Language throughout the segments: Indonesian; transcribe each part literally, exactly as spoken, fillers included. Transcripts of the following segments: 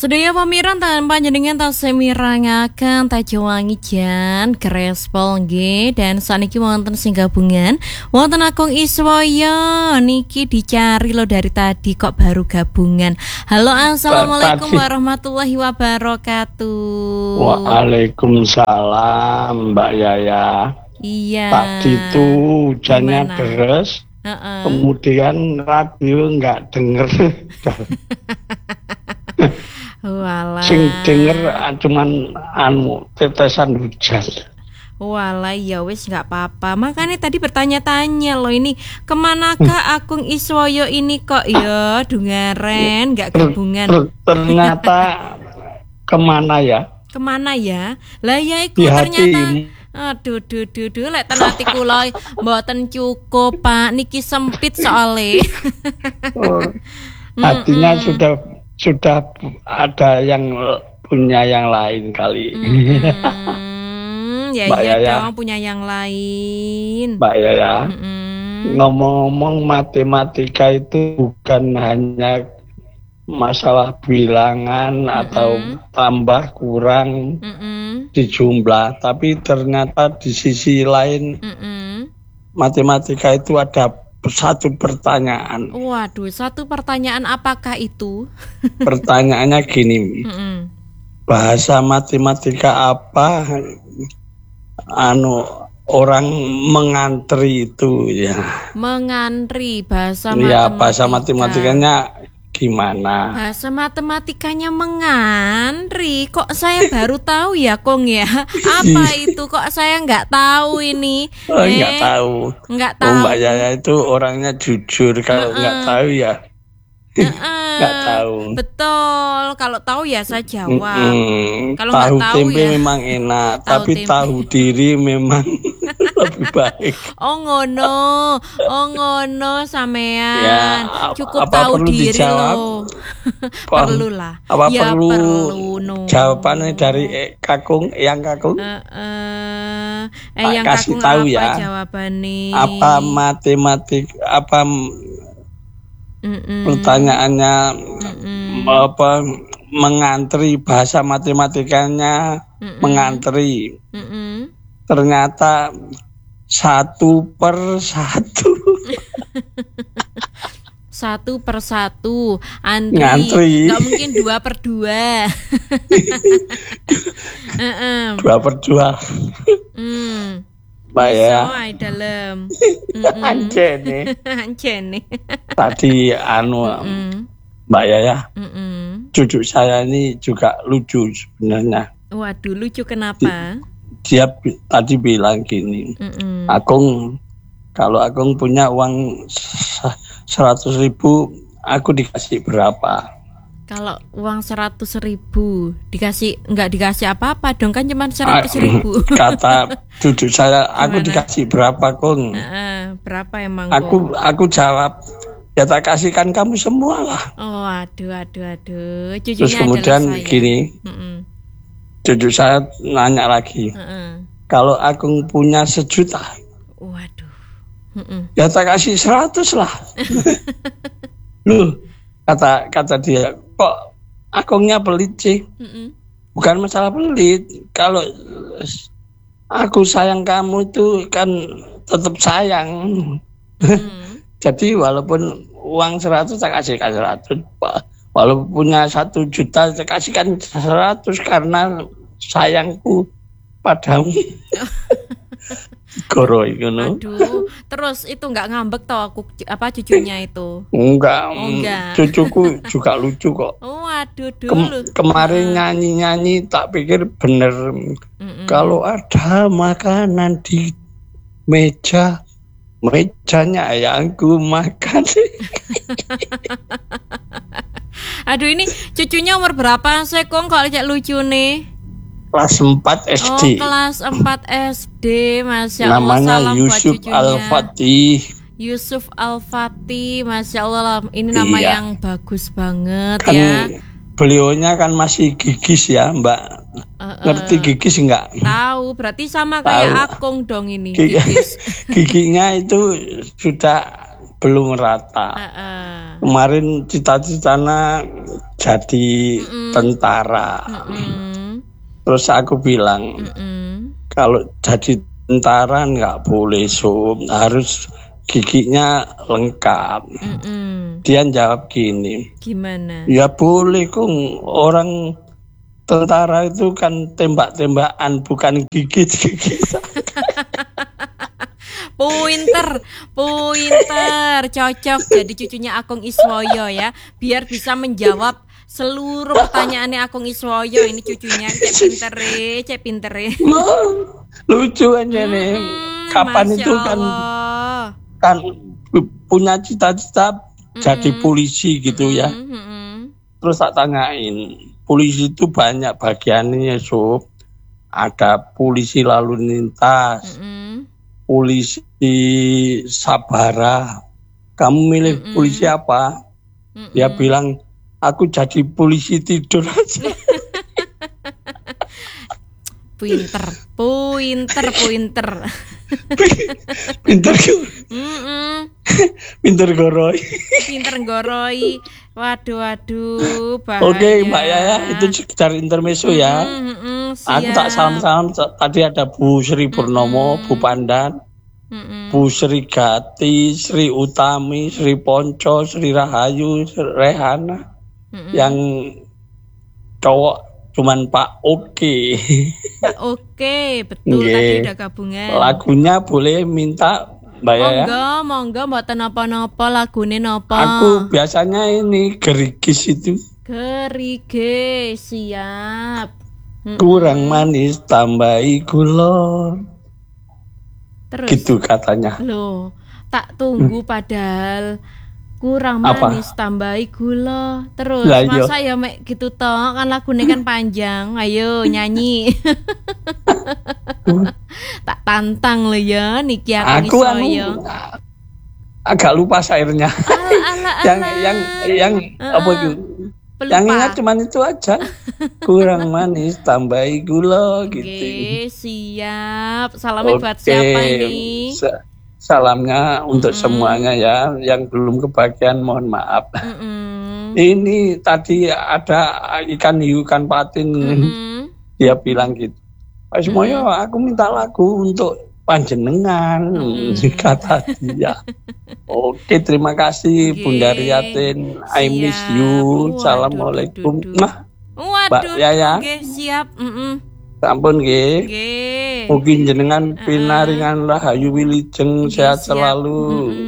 Sedaya pamirang tanpa panjenengan tasih mirangaken Tajowangi Jan Grespol nggih dan saniki wonten sing gabungan wonten Agung Iswaya niki dicari lo dari tadi kok baru gabungan. Halo, assalamualaikum Tadi. warahmatullahi wabarakatuh. Waalaikumsalam Mbak Yaya. Iya. Tadi itu hujannya Gimana? deras, Uh-uh. kemudian radio nggak denger. Walah. Sing denger ah, cuman anu tetesan hujan. Walah, ya wis nggak apa-apa. Makanya tadi bertanya-tanya loh ini kemanakah Agung Iswoyo ini kok ya dungaren nggak gabungan. Ter- ternyata kemana ya? Kemana ya? Lah ya iku Di ternyata. hati. Aduh, duh, duh, duh, lek ten ati kula mboten cukup, Pak. Niki sempit soalnya. Oh, hatinya sudah sudah ada yang punya yang lain kali. Hmm, ya Mbak iya Yaya. dong punya yang lain. Mbak Yaya. Mm-mm. Ngomong-ngomong, matematika itu bukan hanya masalah bilangan atau tambah kurang Mm-mm. di jumlah, tapi ternyata di sisi lain Mm-mm. matematika itu ada satu pertanyaan. Waduh, satu pertanyaan apakah itu? Pertanyaannya gini, Mm-mm. bahasa matematika apa anu orang mengantri itu ya? Mengantri bahasa Ya, matematika. bahasa matematikanya gimana? Bahasa matematikanya mengantri. Kok saya baru tahu ya, Kong ya? Apa itu? Kok saya nggak tahu ini? Oh, Eh, nggak tahu. Nggak Oh, tahu. Mbak Yaya itu orangnya jujur. Kalau nggak tahu ya Heeh. nggak tahu. Betul. Kalau tahu ya saya jawab. Mm-mm. Kalau nggak Tahu tahu tempe ya. memang enak, Tahu tapi tempe. tahu diri memang lebih baik. Oh ngono, oh ngono sampean. Ya, Cukup apa tahu perlu diri dijawab? loh. Apa- Perlu lah. Apa Ya, perlu, perlu, no. jawabannya dari eh, kakung, yang kakung? Eh, eh, eh Tak yang kasih kakung tahu apa ya. jawabannya? Apa matematik? Apa Mm-mm. pertanyaannya? Mm-mm. Apa mengantri, bahasa matematikanya Mm-mm. mengantri? Mm-mm. Ternyata satu per satu Satu per satu antri, Ngantri. nggak mungkin dua per dua. Heeh. dua per dua. Hmm. Mbak ya, Soai dalam. anjir nih. Anjene. Tadi anu Mm. Mbak Yaya, Mm-mm. cucu saya ini juga lucu sebenarnya. Waduh, lucu kenapa? Dia bi- tadi bilang gini, Mm-mm. Agung, kalau Agung punya uang seratus ribu, aku dikasih berapa? Kalau uang seratus ribu dikasih nggak dikasih apa-apa dong kan cuma seratus ribu. Kata cucu saya, aku Gimana? dikasih berapa, Kung? Heeh, berapa emang? Aku Kok? aku jawab, ya tak kasihkan kamu semua lah. Oh, aduh, aduh, aduh. Cucunya Terus kemudian adalah saya. gini, Mm-mm. cucu saya nanya lagi, Heeh. kalau Agung punya sejuta, Waduh. Mm-mm. ya tak kasih seratus lah. Loh, kata kata dia, kok Agungnya pelit sih? Mm-mm. Bukan masalah pelit. Kalau aku sayang kamu itu kan tetap sayang. Mm. Jadi walaupun uang seratus tak kasihkan seratus, walaupun punya satu juta tak kasihkan seratus karena sayangku padamu. Goro itu no. Aduh, terus itu nggak ngambek tau aku apa cucunya itu? Enggak, Oh, enggak. cucuku juga lucu kok. Oh, aduh Kem- dulu. kemarin nyanyi-nyanyi tak pikir bener. Mm-mm. Kalau ada makanan di meja, mejanya ayangku makan. Aduh, ini cucunya umur berapa sih, Kong? Kalau cek lucu nih. Kelas empat S Oh, D. kelas empat S D. Masya Allah, Namanya salam buat Yusuf cucunya. Al-Fatih. Yusuf Al-Fatih, Masya Allah, ini nama Iya. yang bagus banget Kan ya. beliaunya kan masih gigis ya, Mbak. Eh, eh, Ngerti gigis enggak? Tahu, berarti sama kayak Tahu. Akung dong ini. Gigi- Gigis. Giginya itu sudah belum rata. Eh, eh. Kemarin cita-citanya jadi Mm-mm. tentara. Mm-mm. Terus aku bilang, Mm-mm. kalau jadi tentara nggak boleh Sob, harus giginya lengkap. Mm-mm. Dia jawab gini, Gimana? ya boleh Kung, orang tentara itu kan tembak-tembakan bukan gigit-gigitan. Pointer, pointer, cocok jadi cucunya Akung Iswoyo ya, biar bisa menjawab seluruh pertanyaannya Akung Iswoyo. Ini cucunya cek pintere, cek pintere. Lucu aja nih. Mm-mm, Kapan Masya itu kan Allah. kan punya cita-cita jadi Mm-mm. polisi gitu ya. Mm-mm. Terus tak tanyain, polisi itu banyak bagiannya Sob. Ada polisi lalu lintas, Mm-mm. polisi sabara. Kamu milih Mm-mm. polisi apa? Mm-mm. Dia bilang, aku jadi polisi tidur aja. Pinter, pointer, pointer. Pinter, Mm-mm. pinter goroi. Pinter goroi. Waduh, waduh, bahaya. Oke Mbak Yaya, itu sekedar intermezzo ya. Mm-mm, Aku tak siap. salam-salam. Tadi ada Bu Sri Purnomo, Bu Pandan, Mm-mm. Bu Sri Gati, Sri Utami, Sri Ponco, Sri Rahayu, Sri Rehana. Mm-mm. Yang cowok cuman Pak Oke. Nah, oke, betul. Nggih. Tadi udah gabungan. Lagunya boleh minta Mbak Yaya. Monggo, monggo, mboten napa-napa, lagune napa? Aku biasanya ini gerigis itu. Gerige, siap. Mm-mm. Kurang manis tambahi gula. Terus, Gitu katanya. loh, tak tunggu padahal kurang Apa? manis tambahi gula. Terus Lah, iya. masa ya mek gitu toh, kan lagune kan panjang. Ayo nyanyi. Tak tantang lo ya niki aku Aku anu Iswoyo. agak lupa syairnya. Ala ala ala. yang yang yang Heeh. apa itu? Pelupa. Yang ingat cuman itu aja. Kurang manis tambahi gula gitu. Oke, siap. Salamnya buat siapa ini? Sa- Salamnya untuk Mm-mm. semuanya ya. Yang belum kebagian mohon maaf. Mm-mm. Ini tadi ada ikan hiu ikan patin. Mm-mm. Dia bilang gitu. Pak Ismoyo, aku minta lagu untuk panjenengan, Mm-mm. kata dia. Oke, terima kasih Oke, Bunda Riatin. I miss siap. you. Waduh, Assalamualaikum. duh, duh, duh. Nah, Waduh, Mbak Yaya. oke, siap. Mm-mm. sampun nggih. Nggih. Mugi jenengan Uh-uh. pinaringan rahayu wilujeng Nggih, sehat siap. selalu. Mm-mm.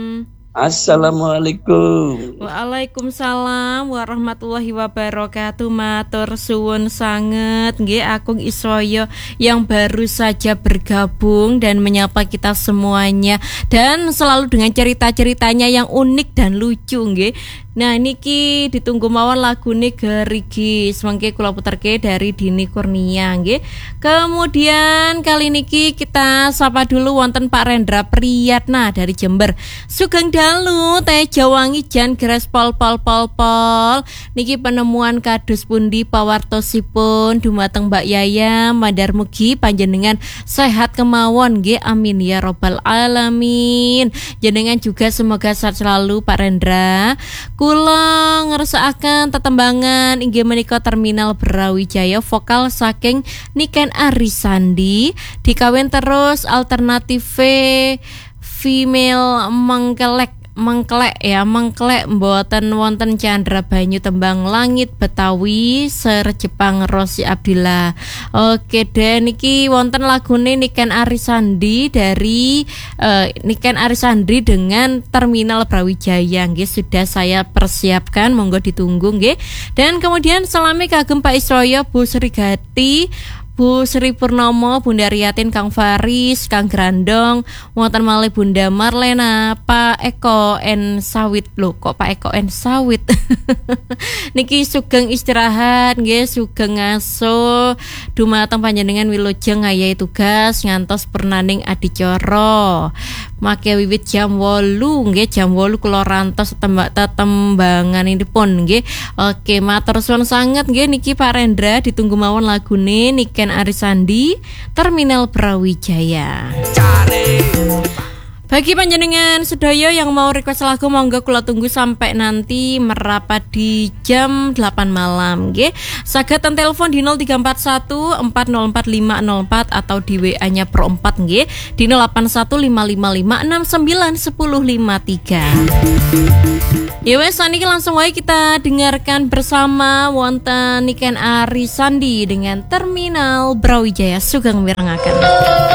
Assalamualaikum. Waalaikumsalam warahmatullahi wabarakatuh. Matur suwun sanget nggih Akung Iswoyo yang baru saja bergabung dan menyapa kita semuanya dan selalu dengan cerita-ceritanya yang unik dan lucu nggih. Nah niki ditunggu mawon lagune Gerigi semangke kula puterke dari Dini Kurnia nggih. Kemudian kali niki kita sapa dulu wonten Pak Rendra Priyatna dari Jember. Sugeng dalu teh Jawangi jan gres pol pol pol pol. Niki penemuan kados pundi pawartosipun dumateng Mbak Yaya mandar mugi panjenengan sehat kemawon nggih amin ya robbal alamin. Jenengan juga semoga sehat selalu Pak Rendra. Kula ngersakaken tetembangan inggih menika Terminal Brawijaya vokal saking Niken Arisandi dikawin terus alternative female mengkelek mengklek ya mengklek mboten wonten Chandra Banyu tembang Langit Betawi ser Jepang Rosi Abdillah. Oke deh niki wonten lagune Niken Arisandi dari uh, Niken Arisandi dengan Terminal Brawijaya nggih sudah saya persiapkan monggo ditunggu nggih. Dan kemudian salami kagem Pak Iswoyo Bu Sri Gati Bu Sri Purnomo, Bunda Riatin, Kang Faris, Kang Grandong, wonten malih Bunda Marlena, Pak Eko en Sawit. Lho, kok Pak Eko en Sawit? Niki sugeng istirahat nggih, sugeng ngaso dumateng panjenengan wilujeng ngayahi tugas ngantos pernaning adicara. Make wiwit jam wolu nggih, jam wolu kula rantos tembak tetembanganipun nggih. Oke, matur suwun sanget nggih niki Pak Rendra ditunggu mawon lagune Niken Arisandi Terminal Brawijaya. Bagi panjenengan sedaya yang mau request lagu monggo kula tunggu sampai nanti merapat di jam delapan malam nggih. Saged telepon di nol tiga empat satu empat nol empat lima nol empat atau di W A-nya Pro empat nggih di nol delapan satu lima lima lima enam sembilan satu nol lima tiga. Ya wes, saniki langsung wae kita dengarkan bersama wonten Niken Arisandi dengan Terminal Brawijaya Sugeng mirengaken.